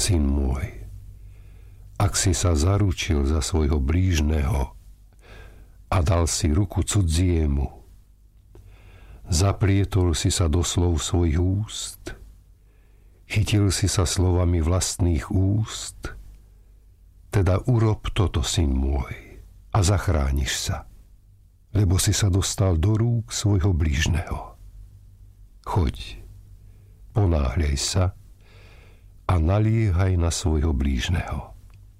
Syn môj, ak si sa zaručil za svojho blížneho a dal si ruku cudziemu, zaprietol si sa do slov svojich úst, chytil si sa slovami vlastných úst, teda urob toto, syn môj, a zachrániš sa, lebo si sa dostal do rúk svojho blížneho. Choď, ponáhľaj sa a naliehaj na svojho blížneho.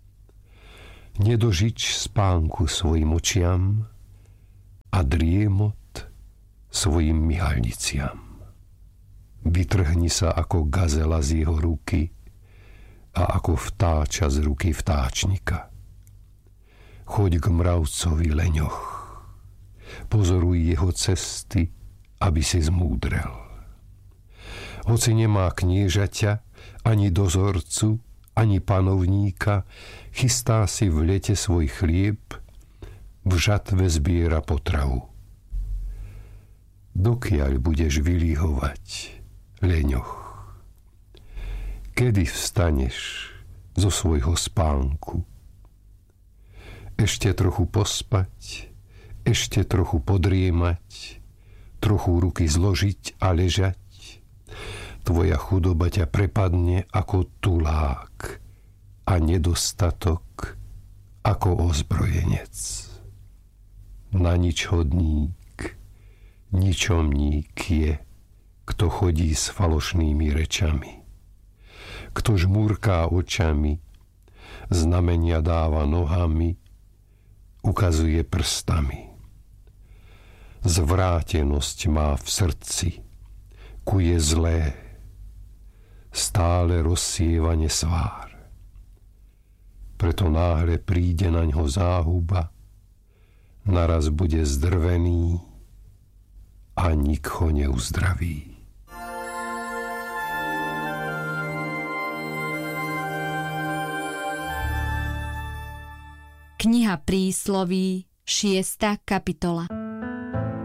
Nedožič spánku svojim očiam a driemot svojim myhalniciam. Vytrhni sa ako gazela z jeho ruky a ako vtáča z ruky vtáčnika. Choď k mravcovi leňoch, pozoruj jeho cesty, aby si zmúdrel. Hoci nemá kniežaťa, ani dozorcu, ani panovníka, chystá si v lete svoj chlieb, v žatve zbiera potravu. Dokiaľ budeš vylíhovať, leňoch? Kedy vstaneš zo svojho spánku? Ešte trochu pospať, ešte trochu podriemať, trochu ruky zložiť a ležať. Tvoja chudoba ťa prepadne ako tulák a nedostatok ako ozbrojenec. Na nič hodník, ničomník je, kto chodí s falošnými rečami. Kto žmúrká očami, znamenia dáva nohami, ukazuje prstami. Zvrátenosť má v srdci, kuje zlé, stále rozsieva nesvár. Preto náhle príde na ňo záhuba, naraz bude zdrvený a nik ho neuzdraví. Kniha Prísloví, 6. kapitola.